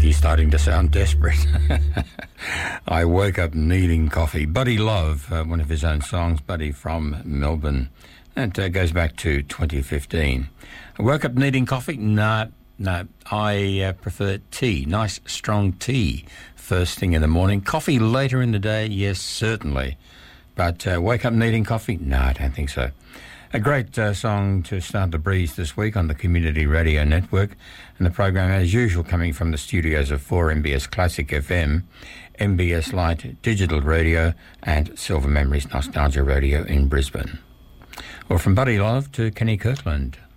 he's starting to sound desperate. I woke up needing coffee. Buddy Love, one of his own songs, Buddy from Melbourne. That goes back to 2015. I woke up needing coffee? No. I prefer tea, nice strong tea, first thing in the morning. Coffee later in the day? Yes, certainly. But wake up needing coffee? No, I don't think so. A great song to start the breeze this week on the Community Radio Network, and the program as usual coming from the studios of 4MBS Classic FM, MBS Light Digital Radio and Silver Memories Nostalgia Radio in Brisbane. Or from Buddy Love to Kenny Kirkland.